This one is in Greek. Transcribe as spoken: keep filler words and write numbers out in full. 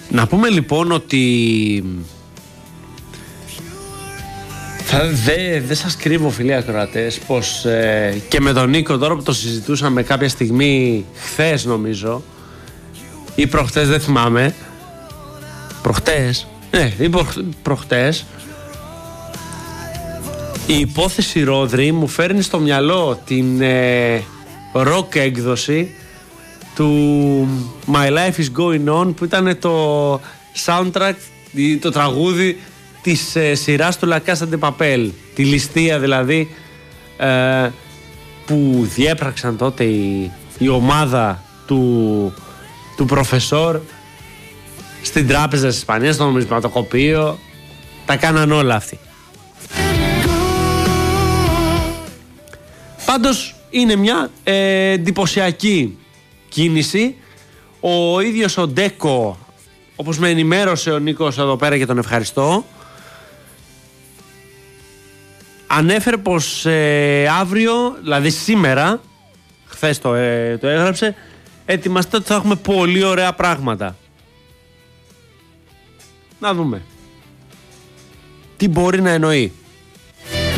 Να πούμε λοιπόν ότι δεν δε σας κρύβω, φίλοι ακροατές, πως ε, και με τον Νίκο τώρα που το συζητούσαμε κάποια στιγμή χθες νομίζω ή προχτές, δεν θυμάμαι, προχτές, ναι, ή προχτές, η υπόθεση Ρόδρυ μου φέρνει στο μυαλό την ε, rock έκδοση του My Life is Going On, που ήταν το soundtrack, το τραγούδι της ε, σειράς του La Casa de Papel, τη ληστεία δηλαδή, ε, που διέπραξαν τότε η, η ομάδα του, του προφεσόρ στην τράπεζα της Ισπανίας, στο νομισματοκοπείο, τα κάναν όλα αυτοί. Πάντως είναι μια ε, εντυπωσιακή κίνηση. Ο ίδιος ο Ντέκο, όπως με ενημέρωσε ο Νίκος εδώ πέρα και τον ευχαριστώ, ανέφερε πως ε, αύριο, δηλαδή σήμερα, χθες το, ε, το έγραψε, ετοιμαστείτε ότι θα έχουμε πολύ ωραία πράγματα. Να δούμε τι μπορεί να εννοεί.